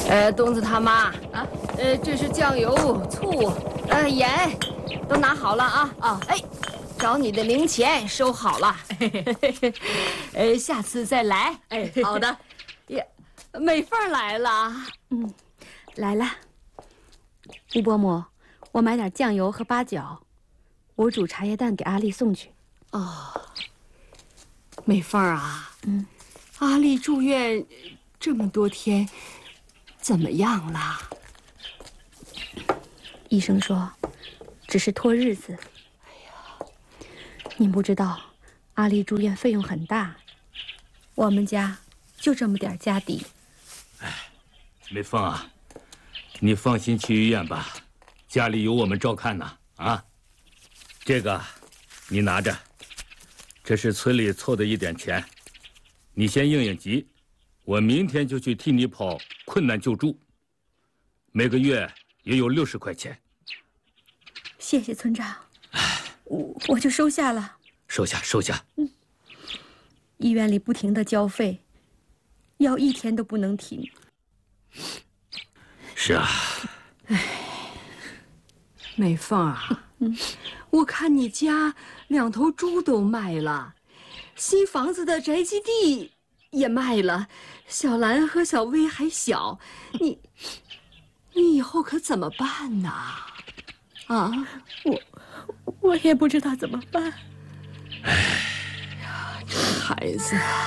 东子他妈啊，这是酱油、醋、盐，都拿好了啊。 啊， 哎，找你的零钱收好了。下次再来。 哎，好的。 呀，美凤来了。 来了。吴伯母，我买点酱油和八角，我煮茶叶蛋给阿丽送去。 哦，美凤啊，阿丽住院这么多天，怎么样了？ 医生说，只是拖日子。哎呀，您不知道，阿丽住院费用很大，我们家就这么点家底。 哎，美凤啊，你放心去医院吧，家里有我们照看呢。啊，这个你拿着，这是村里凑的一点钱，你先应应急，我明天就去替你跑困难救助，每个月也有60块钱。 谢谢村长，我就收下了。 收下，收下。 医院里不停地交费，药一天都不能停。 是啊。 美凤啊，我看你家2头猪都卖了，新房子的宅基地也卖了，小兰和小薇还小，你以后可怎么办呢？啊， 我也不知道怎么办。 哎呀，这孩子啊。